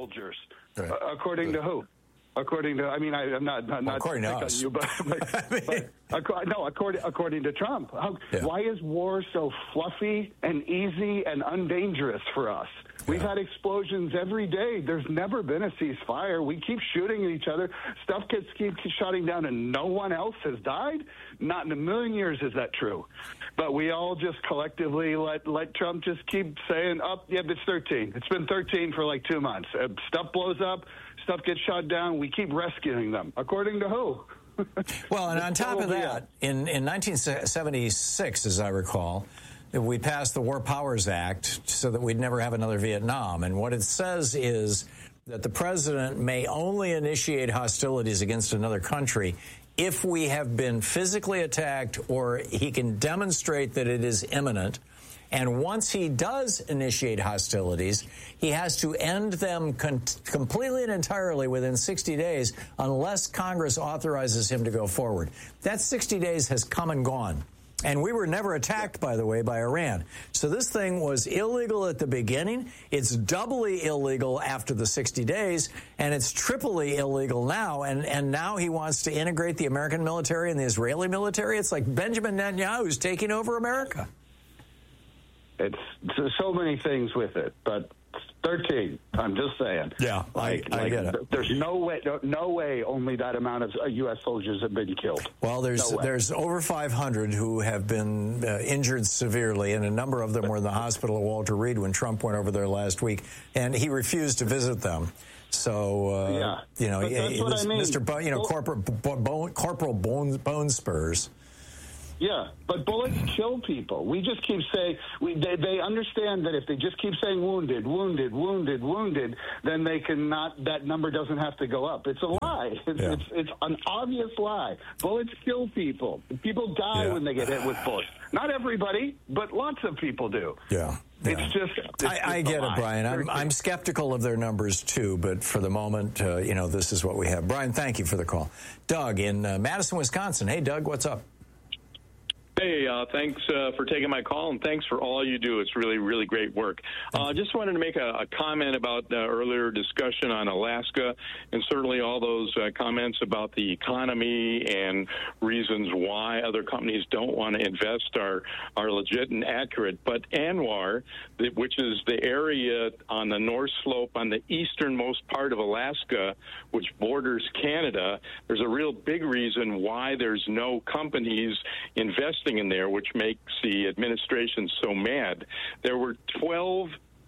soldiers. According to who? According to, I'm not according to us. You, but according to Trump. Why is war so fluffy and easy and undangerous for us? We've had explosions every day. There's never been a ceasefire. We keep shooting at each other. Stuff keeps shutting down, and no one else has died? Not in a million years is that true. But we all just collectively let Trump just keep saying, it's 13. It's been 13 for like 2 months. Stuff blows up. Stuff gets shot down. We keep rescuing them. According to who? Well, and on top of that, in 1976, as I recall, we passed the War Powers Act so that we'd never have another Vietnam. And what it says is that the president may only initiate hostilities against another country if we have been physically attacked or he can demonstrate that it is imminent. And once he does initiate hostilities, he has to end them completely and entirely within 60 days unless Congress authorizes him to go forward. That 60 days has come and gone. And we were never attacked, by the way, by Iran. So this thing was illegal at the beginning. It's doubly illegal after the 60 days, and it's triply illegal now. And now he wants to integrate the American military and the Israeli military. It's like Benjamin Netanyahu's taking over America. It's so many things with it, but 13. I'm just saying. Yeah, I get it. There's no way only that amount of U.S. soldiers have been killed. Well, there's over 500 who have been injured severely, and a number of them were in the hospital at Walter Reed when Trump went over there last week, and he refused to visit them. So, Mr. Corporal Bone Spurs. Yeah, but bullets kill people. We just keep saying, they understand that if they just keep saying wounded, wounded, wounded, wounded, then they cannot, that number doesn't have to go up. It's a lie. It's an obvious lie. Bullets kill people. People die when they get hit with bullets. Not everybody, but lots of people do. Yeah. It's just I get it, Brian. I'm skeptical of their numbers, too, but for the moment, this is what we have. Brian, thank you for the call. Doug in Madison, Wisconsin. Hey, Doug, what's up? Hey, thanks for taking my call, and thanks for all you do. It's really, really great work. Just wanted to make a comment about the earlier discussion on Alaska, and certainly all those comments about the economy and reasons why other companies don't want to invest are legit and accurate. But ANWR, which is the area on the North Slope on the easternmost part of Alaska, which borders Canada, there's a real big reason why there's no companies investing in there, which makes the administration so mad. There were 12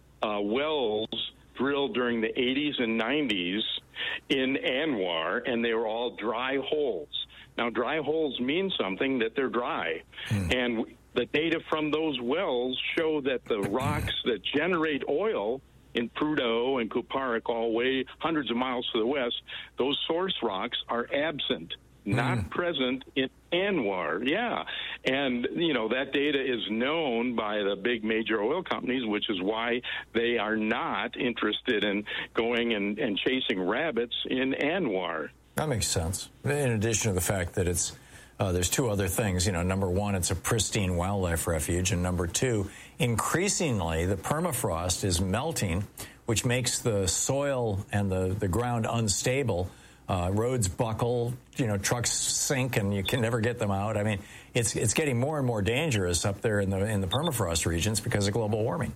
wells drilled during the 80s and 90s in ANWR, and they were all dry holes. Now, dry holes mean something, that they're dry. And the data from those wells show that the rocks that generate oil in Prudhoe and Kuparuk, all way hundreds of miles to the west, those source rocks are absent. Not present in ANWR, And, that data is known by the big major oil companies, which is why they are not interested in going and chasing rabbits in ANWR. That makes sense. In addition to the fact that it's there's two other things. Number one, it's a pristine wildlife refuge. And number two, increasingly, the permafrost is melting, which makes the soil and the ground unstable. Roads buckle, trucks sink, and you can never get them out. I mean, it's getting more and more dangerous up there in the permafrost regions because of global warming.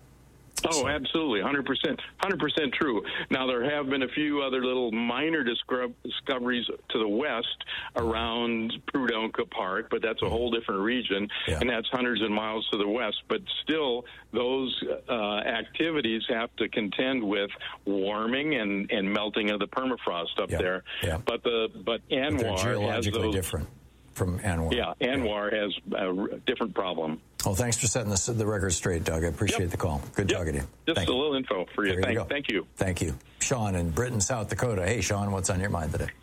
Oh, absolutely, 100% true. Now, there have been a few other little minor discoveries to the west around Prudhoe and Kuparuk, but that's a whole different region, and that's hundreds of miles to the west. But still, those activities have to contend with warming and melting of the permorfrost up there. Yeah. But ANWR geologically has those different from ANWR. Yeah, ANWR has a different problem. Well, thanks for setting the record straight, Doug. I appreciate the call. Good talking to you. Just a little info for you. Thank you. Thank you. Sean in Britain, South Dakota. Hey, Sean, what's on your mind today?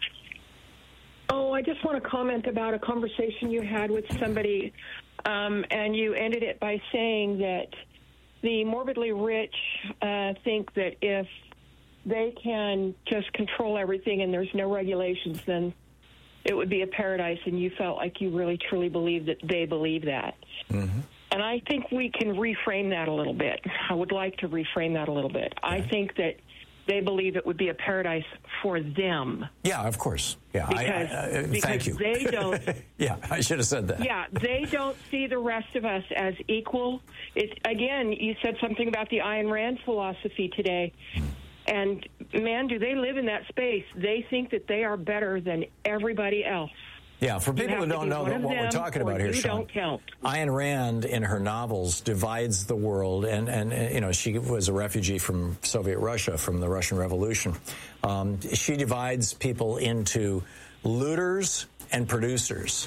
Oh, I just want to comment about a conversation you had with somebody, and you ended it by saying that the morbidly rich think that if they can just control everything and there's no regulations, then it would be a paradise, and you felt like you really, truly believe that they believe that. Mm-hmm. And I think we can reframe that a little bit. I would like to reframe that a little bit. I think that they believe it would be a paradise for them. Yeah, of course. Yeah, because thank you. They don't. Yeah, I should have said that. Yeah, they don't see the rest of us as equal. Again, you said something about the Ayn Rand philosophy today. And, man, do they live in that space. They think that they are better than everybody else. Yeah, for people who don't know what we're talking about here, Sean, Ayn Rand in her novels divides the world, and you know, she was a refugee from Soviet Russia, from the Russian Revolution. She divides people into looters and producers,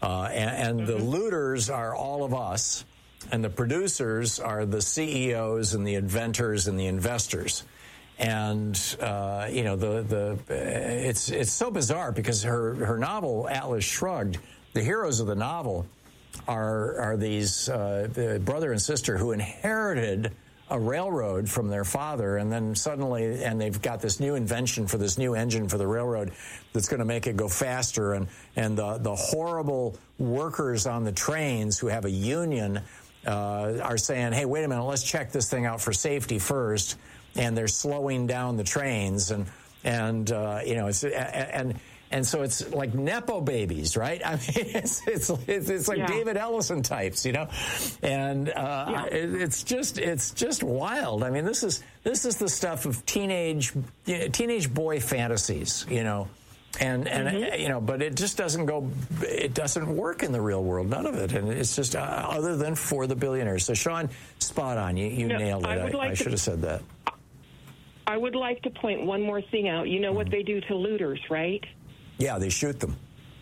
and the looters are all of us, and the producers are the CEOs and the inventors and the investors. And you know, it's so bizarre because her novel Atlas Shrugged, the heroes of the novel are these brother and sister who inherited a railroad from their father, and then suddenly, and they've got this new invention for this new engine for the railroad that's going to make it go faster, and the horrible workers on the trains who have a union are saying, hey, wait a minute, let's check this thing out for safety first. And they're slowing down the trains, and you know, it's and so it's like Nepo babies, right? I mean, it's like David Ellison types, you know, and it's just wild. I mean, this is the stuff of teenage boy fantasies, you know. And you know, but it just doesn't work in the real world, none of it, and it's just other than for the billionaires. So Sean, spot on, you nailed it. I should have said that. I would like to point one more thing out. You know what they do to looters, right? Yeah, they shoot them.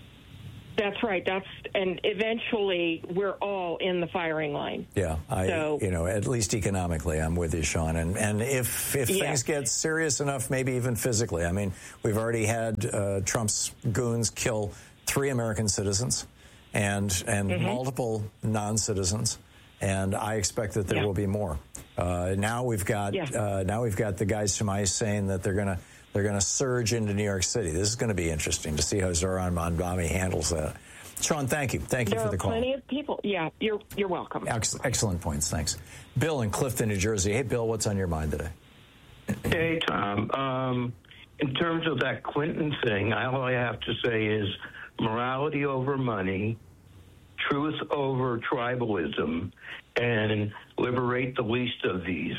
That's right. And eventually we're all in the firing line. Yeah, you know, at least economically, I'm with you, Sean. And if things get serious enough, maybe even physically. I mean, we've already had Trump's goons kill 3 American citizens and multiple non-citizens, and I expect that there will be more. Now we've got the guys from ICE saying that they're gonna surge into New York City. This is going to be interesting to see how Zohran Mamdani handles that. Sean, thank you for the call. There are plenty of people. Yeah, you're welcome. Excellent points. Thanks. Bill in Clifton, New Jersey. Hey, Bill, what's on your mind today? Hey, Tom. In terms of that Clinton thing, all I have to say is morality over money, truth over tribalism, and liberate the least of these.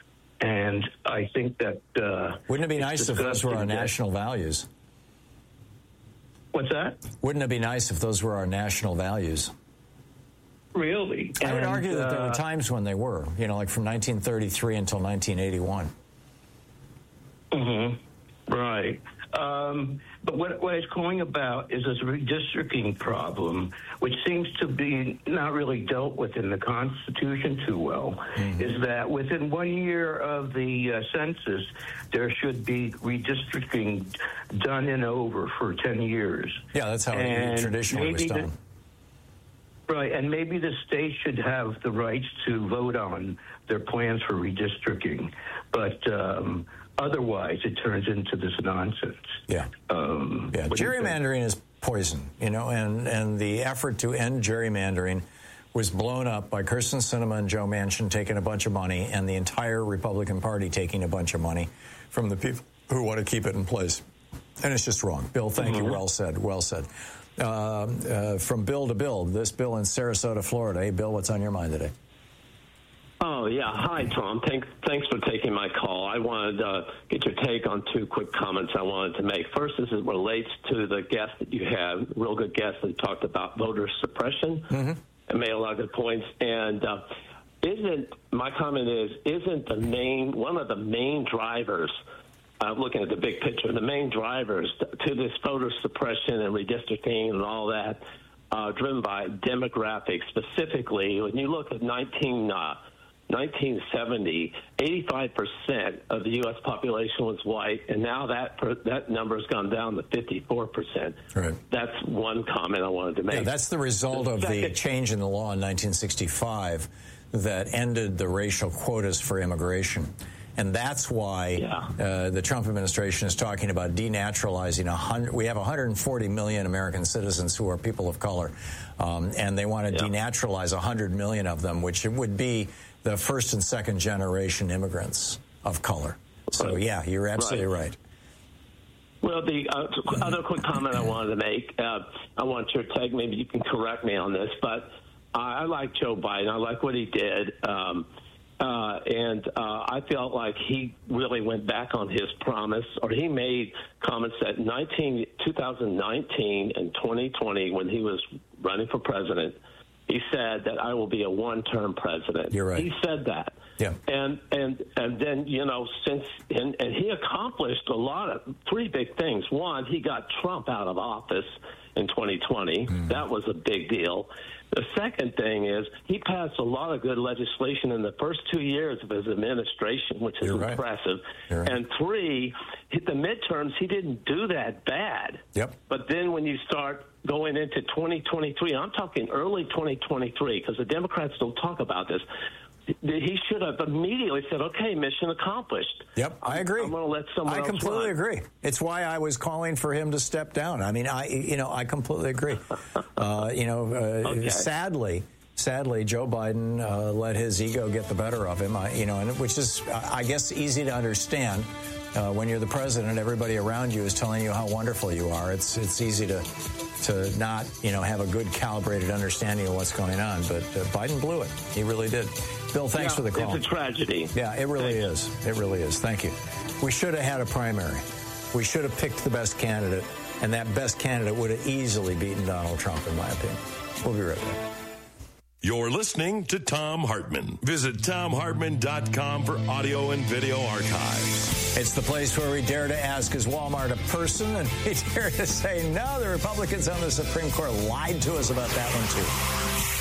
And I think that... wouldn't it be nice if those were our national values? What's that? Wouldn't it be nice if those were our national values? Really? I would argue that there were times when they were, you know, like from 1933 until 1981. Mm-hmm. Right. But what it's going about is this redistricting problem, which seems to be not really dealt with in the Constitution too well, is that within 1 year of the census, there should be redistricting done and over for 10 years. Yeah, that's how it traditionally was done. Right, and maybe the state should have the rights to vote on their plans for redistricting. But otherwise, it turns into this nonsense. Yeah. Gerrymandering is poison, you know, and the effort to end gerrymandering was blown up by Kyrsten Sinema and Joe Manchin taking a bunch of money and the entire Republican Party taking a bunch of money from the people who want to keep it in place. And it's just wrong. Bill, thank you. Well said. Well said. From Bill to Bill, this Bill in Sarasota, Florida. Hey, Bill, what's on your mind today? Oh, yeah. Hi, Tom. Thanks for taking my call. I wanted to get your take on 2 quick comments I wanted to make. First, as it relates to the guest that you had, real good guest that talked about voter suppression and made a lot of good points. And my comment isn't one of the main drivers, looking at the big picture, the main drivers to this voter suppression and redistricting and all that, driven by demographics. Specifically, when you look at 1970, 85% of the U.S. population was white, and now that number has gone down to 54%. Right. That's one comment I wanted to make. Yeah, that's the result of the change in the law in 1965 that ended the racial quotas for immigration. And that's why the Trump administration is talking about denaturalizing we have 140 million American citizens who are people of color, and they want to denaturalize 100 million of them, which would be the first and second generation immigrants of color. So, yeah, you're absolutely right. Well, the other quick comment I wanted to make, I want your take. Maybe you can correct me on this, but I like Joe Biden. I like what he did. And I felt like he really went back on his promise, or he made comments that 2019 and 2020, when he was running for president, he said that I will be a one-term president. You're right. He said that. Yeah. And then, you know, and he accomplished a lot of three big things. One, he got Trump out of office in 2020. Mm. That was a big deal. The second thing is he passed a lot of good legislation in the first 2 years of his administration, which is impressive. Right. And three, the midterms, he didn't do that bad. Yep. But then when you start going into 2023, I'm talking early 2023, because the Democrats don't talk about this, he should have immediately said, okay, mission accomplished. Yep, I agree. I'm going to let someone else completely agree. It's why I was calling for him to step down. I mean, I completely agree. Okay. Sadly, Joe Biden let his ego get the better of him, and which is, I guess, easy to understand. When you're the president, everybody around you is telling you how wonderful you are. It's easy to not, have a good calibrated understanding of what's going on. But Biden blew it. He really did. Bill, thanks for the call. It's a tragedy. Yeah, it really is. It really is. Thank you. We should have had a primary. We should have picked the best candidate, and that best candidate would have easily beaten Donald Trump, in my opinion. We'll be right back. You're listening to Thom Hartmann. Visit ThomHartmann.com for audio and video archives. It's the place where we dare to ask, is Walmart a person? And we dare to say, no, the Republicans on the Supreme Court lied to us about that one, too.